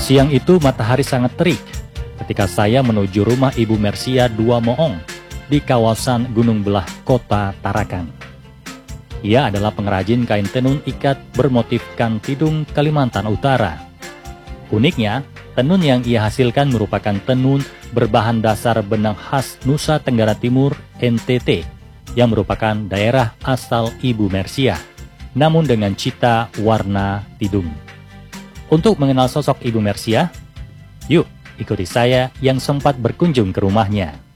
Siang itu matahari sangat terik ketika saya menuju rumah Ibu Mersia Dua Moong di kawasan Gunung Belah, Kota Tarakan. Ia adalah pengrajin kain tenun ikat bermotifkan Tidung, Kalimantan Utara. Uniknya, tenun yang ia hasilkan merupakan tenun berbahan dasar benang khas Nusa Tenggara Timur (NTT) yang merupakan daerah asal Ibu Mersia, namun dengan cita warna Tidung. Untuk mengenal sosok Ibu Mersia, yuk ikuti saya yang sempat berkunjung ke rumahnya.